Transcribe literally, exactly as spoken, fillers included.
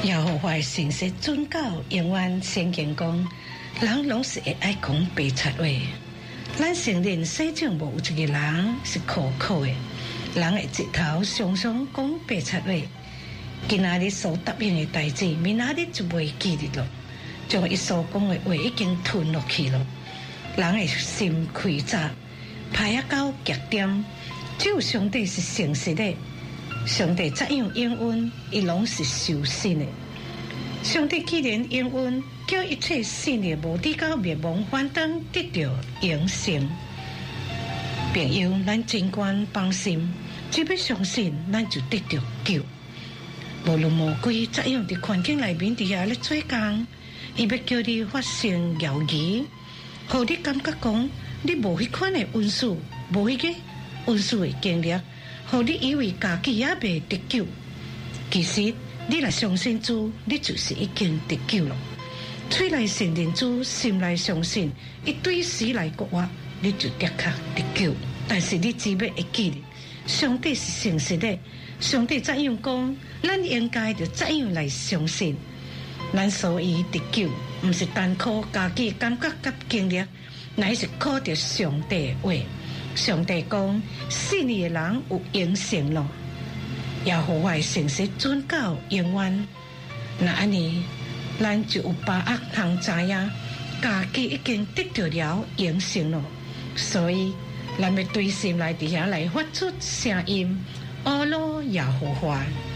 耶和华信息准教永远宣言讲，人拢是会爱讲白贼话。咱承认世上无有一个人是可靠的，人会直头常常讲白贼话。今仔日所答应的代志，明仔日就袂记得了，将伊所讲的话已经吞落去了。人的心开闸，歹啊到极点，只有上帝是诚实的。上帝怎样应允，伊拢是守信的。上帝既然应允，叫一切信的无抵到灭亡反当得到永生。朋友，咱尽管放心，只要相信，咱就得到救。无论魔鬼怎样伫环境内面底下咧做工，伊要叫你发生犹豫，互你感觉讲你无迄款的运势，无迄个运势的经历。互你以为家己也未得救，其实你若相信主，你就是已经得救了。嘴内承认主，心内相信，一对时来国话，你就的确得救。但是你只要会记得，上帝是诚实的，上帝怎样讲，咱应该就怎样来相信。咱所以得救，不是单靠家己感觉甲经历，乃是靠着上帝的话。上帝讲，信你的人有永生咯，耶和华诚实准教永远。那安尼，咱就有把握通知影，家己已经得到了永生咯。所以，咱要对心内底下来发出声音，阿罗耶和华。